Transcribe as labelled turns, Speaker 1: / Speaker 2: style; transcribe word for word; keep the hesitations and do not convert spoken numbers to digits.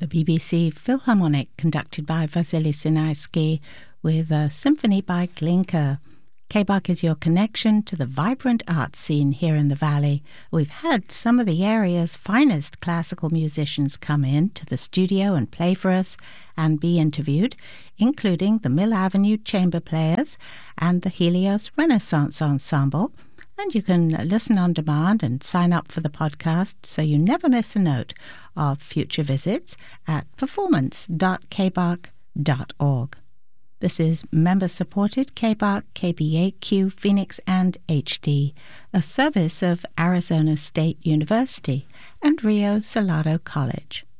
Speaker 1: the B B C Philharmonic, conducted by Vasily Sinaisky, with a symphony by Glinka. K B A C is your connection to the vibrant art scene here in the Valley. We've had some of the area's finest classical musicians come in to the studio and play for us and be interviewed, including the Mill Avenue Chamber Players and the Helios Renaissance Ensemble. And you can listen on demand and sign up for the podcast so you never miss a note of future visits at performance dot k b a c dot org. This is member-supported K B A C, K B A Q, Phoenix, and H D, a service of Arizona State University and Rio Salado College.